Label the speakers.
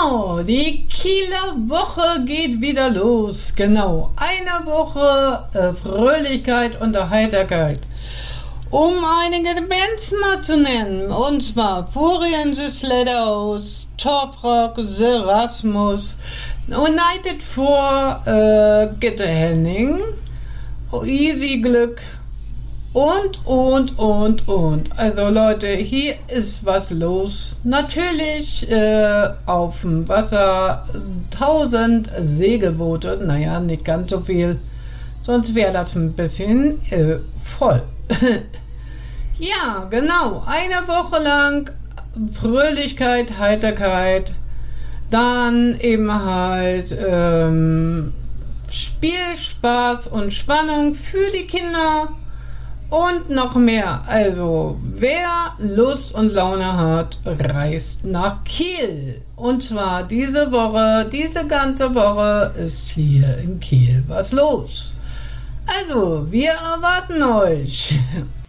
Speaker 1: Genau, die Kieler Woche geht wieder los. Genau, eine Woche Fröhlichkeit und Heiterkeit. Um einige Bands mal zu nennen, und zwar Furien the Sledderhouse, Torfrock, Serasmus, United 4, Gitte Henning, Easy Glück und. Also Leute, hier ist was los. Natürlich auf dem Wasser 1000 Segelboote, naja, nicht ganz so viel, sonst wäre das ein bisschen voll. Ja, genau, eine Woche lang Fröhlichkeit, Heiterkeit, dann eben halt Spiel, Spaß und Spannung für die Kinder und noch mehr. Also, wer Lust und Laune hat, reist nach Kiel. Und zwar diese Woche, diese ganze Woche ist hier in Kiel was los. Also, wir erwarten euch.